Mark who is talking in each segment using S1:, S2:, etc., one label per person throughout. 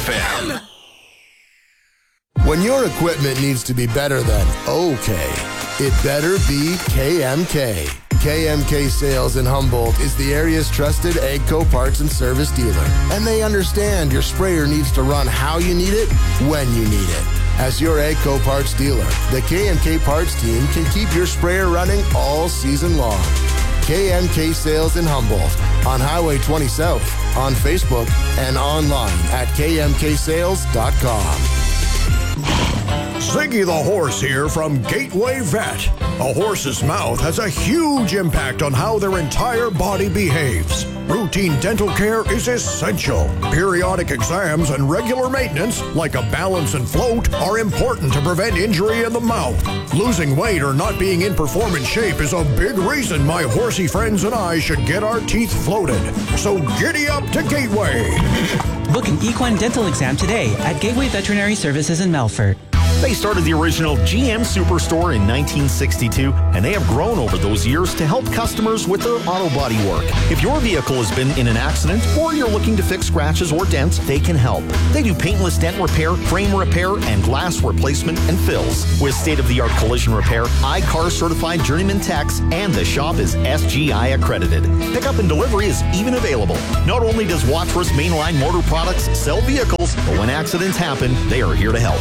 S1: FM.
S2: When your equipment needs to be better than okay, it better be KMK. KMK Sales in Humboldt is the area's trusted AGCO parts and service dealer. And they understand your sprayer needs to run how you need it, when you need it. As your AGCO parts dealer, the KMK parts team can keep your sprayer running all season long. KMK Sales in Humboldt on Highway 20 South, on Facebook, and online at kmksales.com.
S3: Ziggy the Horse here from Gateway Vet. A horse's mouth has a huge impact on how their entire body behaves. Routine dental care is essential. Periodic exams and regular maintenance, like a balance and float, are important to prevent injury in the mouth. Losing weight or not being in performance shape is a big reason my horsey friends and I should get our teeth floated. So giddy up to Gateway.
S4: Book an equine dental exam today at Gateway Veterinary Services in Melfort.
S5: They started the original GM Superstore in 1962, and they have grown over those years to help customers with their auto body work. If your vehicle has been in an accident or you're looking to fix scratches or dents, they can help. They do paintless dent repair, frame repair, and glass replacement and fills. With state-of-the-art collision repair, iCar certified journeyman techs, and the shop is SGI accredited. Pickup and delivery is even available. Not only does Wadsworth Mainline Motor Products sell vehicles, but when accidents happen, they are here to help.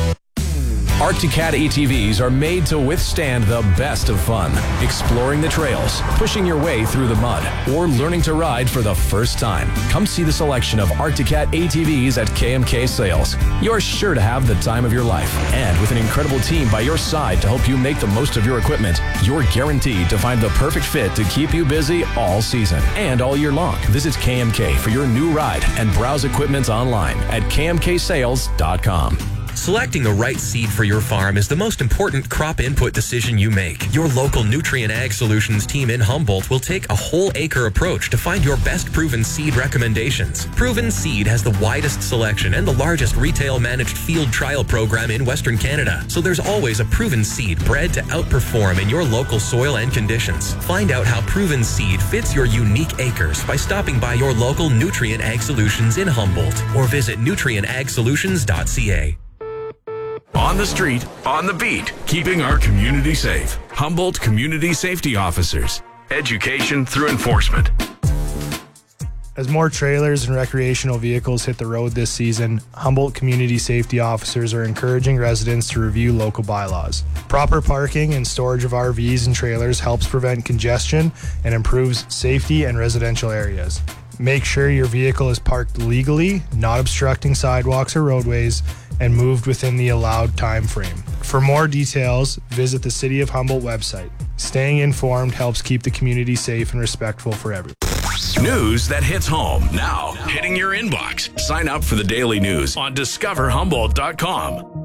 S1: Arctic Cat ATVs are made to withstand the best of fun. Exploring the trails, pushing your way through the mud, or learning to ride for the first time. Come see the selection of Arctic Cat ATVs at KMK Sales. You're sure to have the time of your life. And with an incredible team by your side to help you make the most of your equipment, you're guaranteed to find the perfect fit to keep you busy all season and all year long. Visit KMK for your new ride and browse equipment online at kmksales.com.
S6: Selecting the right seed for your farm is the most important crop input decision you make. Your local Nutrien Ag Solutions team in Humboldt will take a whole acre approach to find your best proven seed recommendations. Proven Seed has the widest selection and the largest retail managed field trial program in Western Canada. So there's always a proven seed bred to outperform in your local soil and conditions. Find out how Proven Seed fits your unique acres by stopping by your local Nutrien Ag Solutions in Humboldt or visit nutrienagsolutions.ca.
S1: On the street, on the beat, keeping our community safe. Humboldt Community Safety Officers. Education through enforcement.
S7: As more trailers and recreational vehicles hit the road this season, Humboldt Community Safety Officers are encouraging residents to review local bylaws. Proper parking and storage of RVs and trailers helps prevent congestion and improves safety in residential areas. Make sure your vehicle is parked legally, not obstructing sidewalks or roadways, and moved within the allowed time frame. For more details, visit the City of Humboldt website. Staying informed helps keep the community safe and respectful for everyone.
S1: News that hits home now, hitting your inbox. Sign up for the daily news on discoverhumboldt.com.